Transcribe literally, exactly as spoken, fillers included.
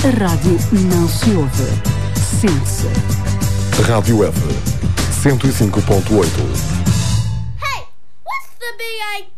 A rádio não se ouve, sente-se. Rádio F, cento e cinco ponto oito.